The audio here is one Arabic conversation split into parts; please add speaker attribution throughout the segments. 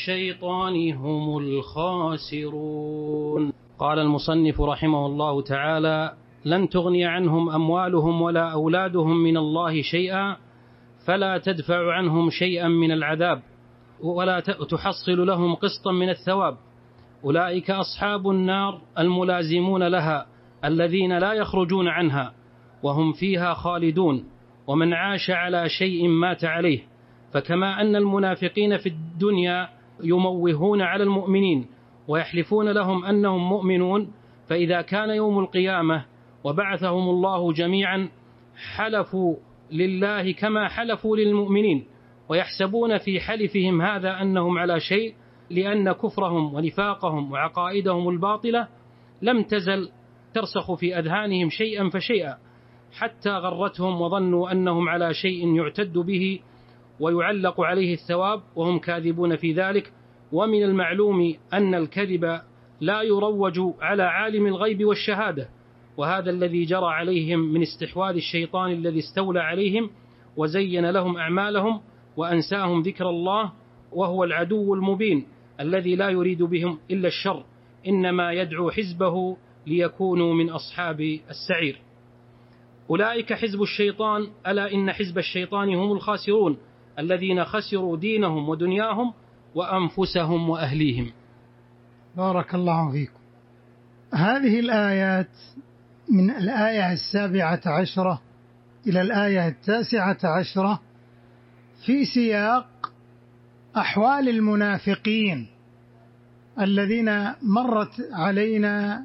Speaker 1: الشيطان هم الخاسرون. قال المصنف رحمه الله تعالى: لن تغني عنهم أموالهم ولا أولادهم من الله شيئا، فلا تدفع عنهم شيئا من العذاب ولا تحصل لهم قسطا من الثواب. أولئك أصحاب النار الملازمون لها الذين لا يخرجون عنها وهم فيها خالدون، ومن عاش على شيء مات عليه. فكما أن المنافقين في الدنيا يموهون على المؤمنين ويحلفون لهم أنهم مؤمنون، فإذا كان يوم القيامة وبعثهم الله جميعا حلفوا لله كما حلفوا للمؤمنين، ويحسبون في حلفهم هذا أنهم على شيء، لأن كفرهم ونفاقهم وعقائدهم الباطلة لم تزل ترسخ في أذهانهم شيئا فشيئا، حتى غرتهم وظنوا أنهم على شيء يعتد به ويعلق عليه الثواب، وهم كاذبون في ذلك. ومن المعلوم أن الكذب لا يروج على عالم الغيب والشهادة، وهذا الذي جرى عليهم من استحواذ الشيطان الذي استولى عليهم وزين لهم أعمالهم وأنساهم ذكر الله، وهو العدو المبين الذي لا يريد بهم إلا الشر، إنما يدعو حزبه ليكونوا من أصحاب السعير. أولئك حزب الشيطان، ألا إن حزب الشيطان هم الخاسرون الذين خسروا دينهم ودنياهم وأنفسهم وأهليهم.
Speaker 2: بارك الله فيكم. هذه الآيات من الآية 17 إلى الآية 19 في سياق أحوال المنافقين الذين مرت علينا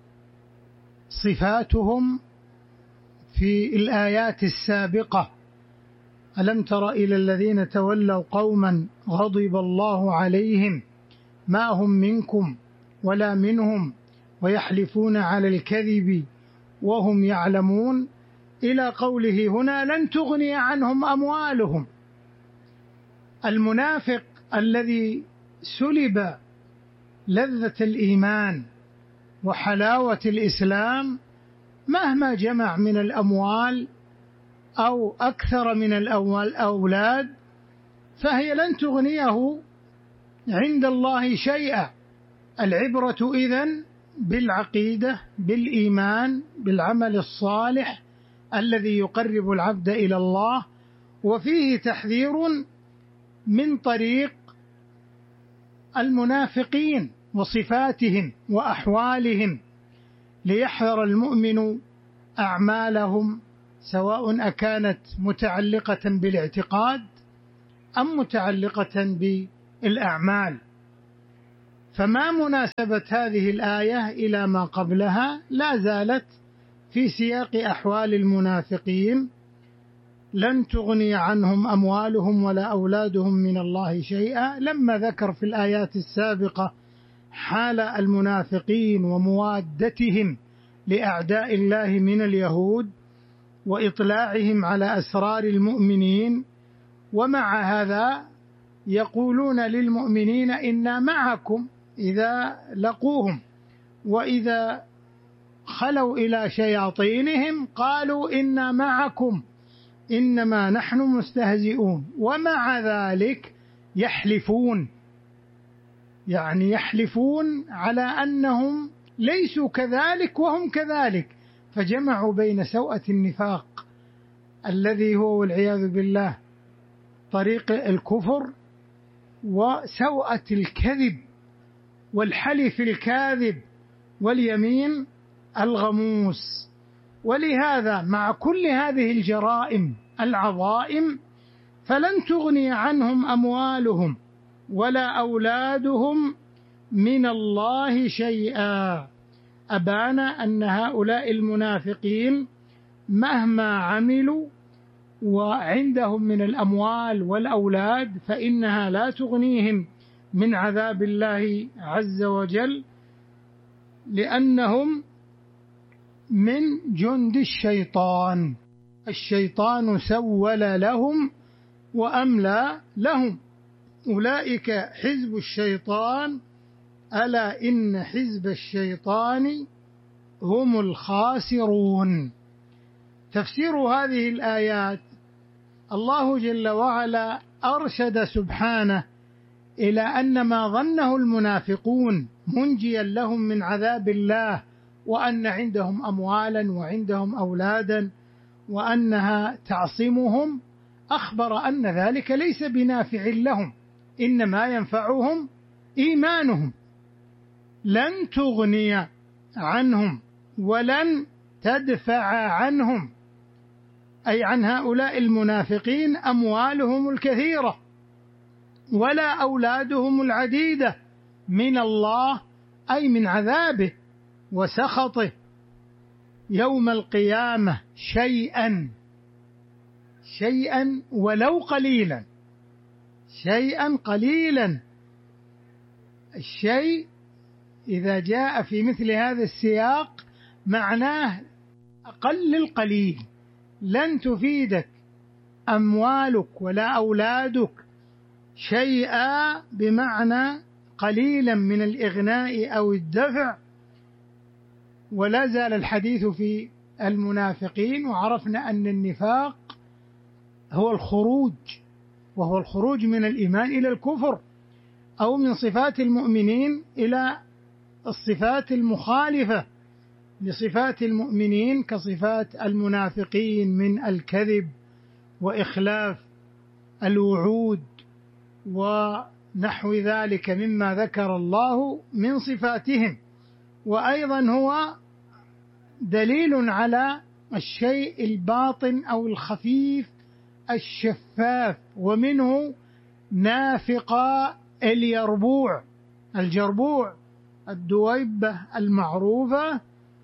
Speaker 2: صفاتهم في الآيات السابقة. ألم تر إلى الذين تولوا قوما غضب الله عليهم ما هم منكم ولا منهم ويحلفون على الكذب وهم يعلمون، إلى قوله هنا: لن تغني عنهم أموالهم. المنافق الذي سلب لذة الإيمان وحلاوة الإسلام مهما جمع من الأموال أو أكثر من الأولاد فهي لن تغنيه عند الله شيئا. العبرة إذن بالعقيدة، بالإيمان، بالعمل الصالح الذي يقرب العبد إلى الله. وفيه تحذير من طريق المنافقين وصفاتهم وأحوالهم، ليحذر المؤمن أعمالهم سواء أكانت متعلقة بالاعتقاد أم متعلقة بالأعمال. فما مناسبة هذه الآية إلى ما قبلها؟ لا زالت في سياق أحوال المنافقين: لن تغني عنهم أموالهم ولا أولادهم من الله شيئا. لما ذكر في الآيات السابقة حال المنافقين وموادتهم لأعداء الله من اليهود وإطلاعهم على أسرار المؤمنين، ومع هذا يقولون للمؤمنين: إنا معكم إذا لقوهم، وإذا خلوا إلى شياطينهم قالوا إنا معكم إنما نحن مستهزئون. ومع ذلك يحلفون، يعني يحلفون على أنهم ليسوا كذلك وهم كذلك، فجمعوا بين سوءة النفاق الذي هو والعياذ بالله طريق الكفر، وسوءة الكذب والحلف الكاذب واليمين الغموس. ولهذا مع كل هذه الجرائم العظائم فلن تغني عنهم أموالهم ولا أولادهم من الله شيئا. أبان أن هؤلاء المنافقين مهما عملوا وعندهم من الأموال والأولاد فإنها لا تغنيهم من عذاب الله عز وجل، لأنهم من جند الشيطان. الشيطان سول لهم وأملى لهم. أولئك حزب الشيطان، ألا إن حزب الشيطان هم الخاسرون. تفسير هذه الآيات: الله جل وعلا أرشد سبحانه إلى أن ما ظنه المنافقون منجيا لهم من عذاب الله، وأن عندهم أموالا وعندهم أولادا وأنها تعصمهم، أخبر أن ذلك ليس بنافع لهم، إنما ينفعهم إيمانهم. لن تغني عنهم ولن تدفع عنهم، أي عن هؤلاء المنافقين، أموالهم الكثيرة ولا أولادهم العديدة من الله، أي من عذابه وسخطه يوم القيامة شيئا ولو قليلا، شيئا قليلا. الشيء إذا جاء في مثل هذا السياق معناه أقل القليل. لن تفيدك أموالك ولا أولادك شيئا بمعنى قليلا من الإغناء أو الدفع. ولا زال الحديث في المنافقين، وعرفنا أن النفاق هو الخروج، وهو الخروج من الإيمان إلى الكفر، أو من صفات المؤمنين إلى الصفات المخالفة لصفات المؤمنين، كصفات المنافقين من الكذب وإخلاف الوعود ونحو ذلك مما ذكر الله من صفاتهم. وأيضا هو دليل على الشيء الباطن أو الخفيف الشفاف، ومنه نافق اليربوع، الجربوع الدويبة المعروفة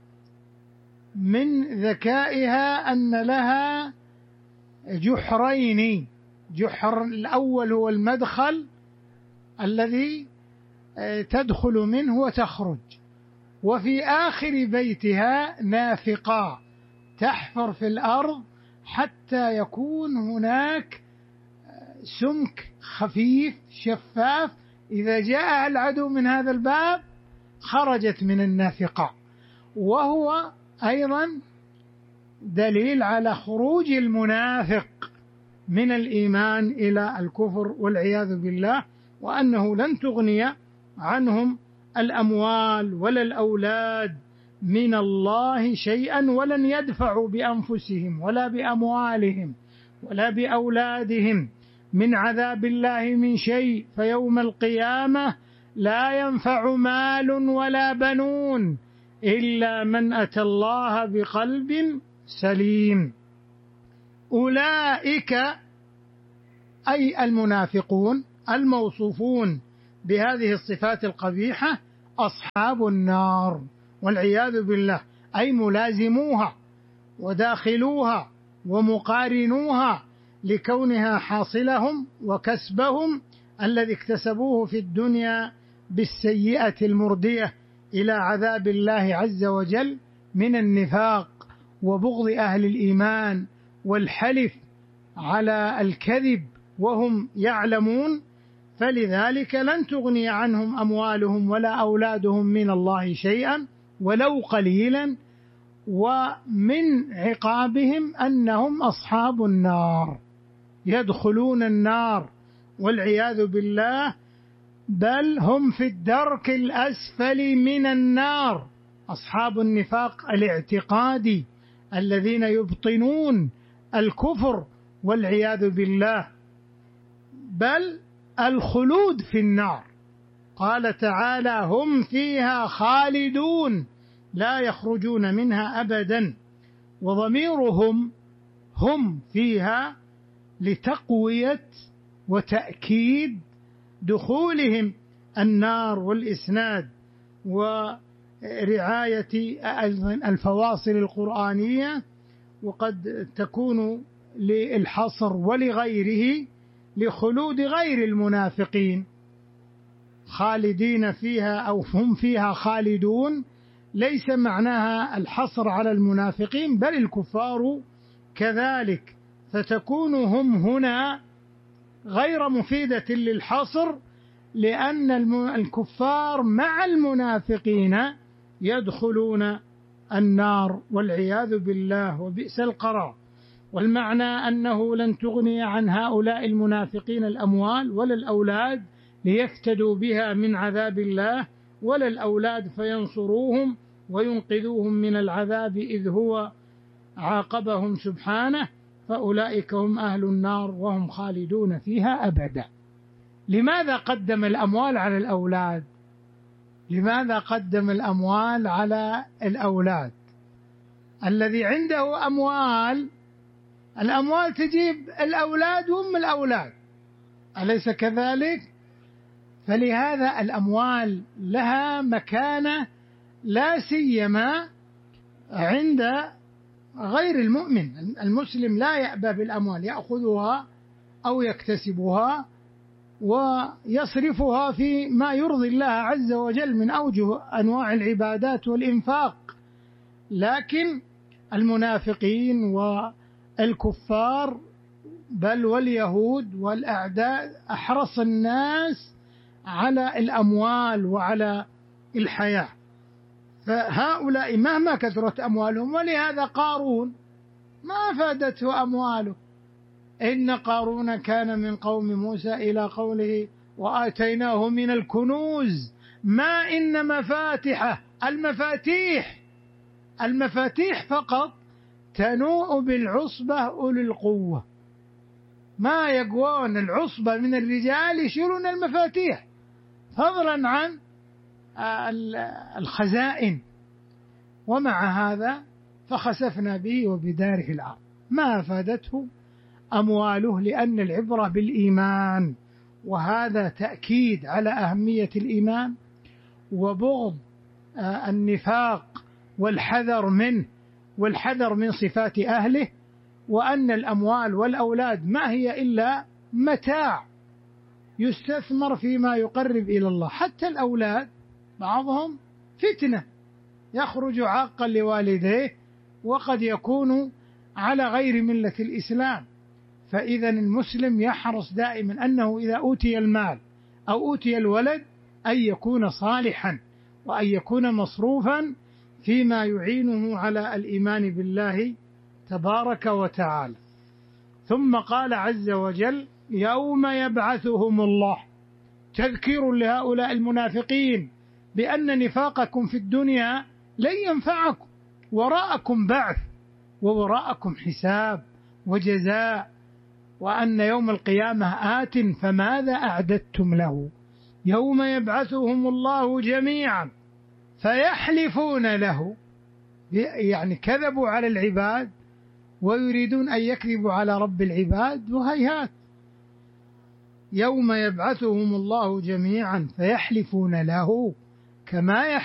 Speaker 2: من ذكائها أن لها جحرين، جحر الأول هو المدخل الذي تدخل منه وتخرج، وفي آخر بيتها نافقة تحفر في الأرض حتى يكون هناك سمك خفيف شفاف، إذا جاء العدو من هذا الباب خرجت من النافقة. وهو أيضا دليل على خروج المنافق من الإيمان إلى الكفر والعياذ بالله، وأنه لن تغني عنهم الأموال ولا الأولاد من الله شيئا، ولن يدفعوا بأنفسهم ولا بأموالهم ولا بأولادهم من عذاب الله من شيء. فيوم القيامة لا ينفع مال ولا بنون إلا من أتى الله بقلب سليم. أولئك أي المنافقون الموصوفون بهذه الصفات القبيحة أصحاب النار والعياذ بالله، أي ملازموها وداخلوها ومقارنوها لكونها حاصلهم وكسبهم الذي اكتسبوه في الدنيا بالسيئة المردية إلى عذاب الله عز وجل من النفاق وبغض أهل الإيمان والحلف على الكذب وهم يعلمون. فلذلك لن تغني عنهم أموالهم ولا أولادهم من الله شيئا ولو قليلا، ومن عقابهم أنهم أصحاب النار يدخلون النار والعياذ بالله، بل هم في الدرك الأسفل من النار. أصحاب النفاق الاعتقادي الذين يبطنون الكفر والعياذ بالله، بل الخلود في النار. قال تعالى: هم فيها خالدون لا يخرجون منها أبدا. وضميرهم هم فيها لتقوية وتأكيد دخولهم النار، والإسناد ورعاية الفواصل القرآنية، وقد تكون للحصر ولغيره لخلود غير المنافقين خالدين فيها أو هم فيها خالدون، ليس معناها الحصر على المنافقين بل الكفار كذلك، فتكون هم هنا غير مفيدة للحصر، لأن الكفار مع المنافقين يدخلون النار والعياذ بالله وبئس القرار. والمعنى أنه لن تغني عن هؤلاء المنافقين الأموال ولا الأولاد ليفتدوا بها من عذاب الله، ولا الأولاد فينصروهم وينقذوهم من العذاب إذ هو عاقبهم سبحانه، فأولئك هم أهل النار وهم خالدون فيها أبدا. لماذا قدم الأموال على الأولاد؟ لماذا قدم الأموال على الأولاد؟ الذي عنده أموال، الأموال تجيب الأولاد وهم الأولاد، أليس كذلك؟ فلهذا الأموال لها مكانة لا سيما عند غير المؤمن. المسلم لا يأبى بالأموال، يأخذها أو يكتسبها ويصرفها في ما يرضي الله عز وجل من أوجه أنواع العبادات والإنفاق. لكن المنافقين والكفار بل واليهود والأعداء أحرص الناس على الأموال وعلى الحياة، فهؤلاء مهما كثرت أموالهم. ولهذا قارون ما فادته أمواله. إن قارون كان من قوم موسى إلى قوله وآتيناه من الكنوز ما إن مفاتحه، المفاتيح فقط تنوء بالعصبة أولي القوة، ما يقوون العصبة من الرجال يشيلون المفاتيح، فضلا عن الخزائن. ومع هذا فخسفنا به وبداره الأرض، ما أفادته أمواله، لأن العبرة بالإيمان، وهذا تأكيد على أهمية الإيمان وبغض النفاق والحذر منه والحذر من صفات أهله، وأن الأموال والأولاد ما هي إلا متاع يستثمر فيما يقرب إلى الله. حتى الأولاد بعضهم فتنة، يخرج عاقا لوالديه وقد يكون على غير ملة الإسلام. فإذا المسلم يحرص دائما أنه إذا أوتي المال أو أوتي الولد أن يكون صالحا، وأن يكون مصروفا فيما يعينه على الإيمان بالله تبارك وتعالى. ثم قال عز وجل يوم يبعثهم الله، تذكير لهؤلاء المنافقين بأن نفاقكم في الدنيا لن ينفعكم، وراءكم بعث ووراءكم حساب وجزاء، وأن يوم القيامة آت فماذا أعددتم له. يوم يبعثهم الله جميعا فيحلفون له، يعني كذبوا على العباد ويريدون أن يكذبوا على رب العباد، وهيهات. يوم يبعثهم الله جميعا فيحلفون له كما